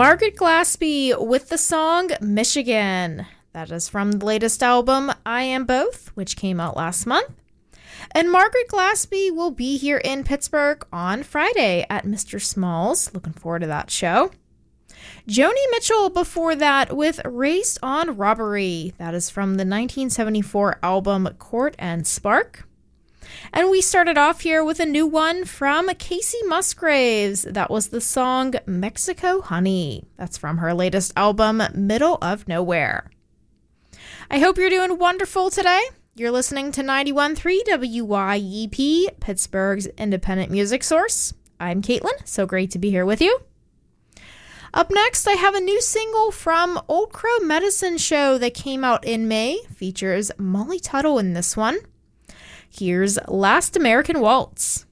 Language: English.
Margaret Glaspie with the song Michigan. That is from the latest album, I Am Both, which came out last month. And Margaret Glaspie will be here in Pittsburgh on Friday at Mr. Small's. Looking forward to that show. Joni Mitchell before that with Race on Robbery. That is from the 1974 album Court and Spark. And we started off here with a new one from Casey Musgraves. That was the song Mexico Honey. That's from her latest album, Middle of Nowhere. I hope you're doing wonderful today. You're listening to 91.3 WYEP, Pittsburgh's independent music source. I'm Caitlin, so great to be here with you. Up next, I have a new single from Old Crow Medicine Show that came out in May. Features Molly Tuttle in this one. Here's Last American Waltz.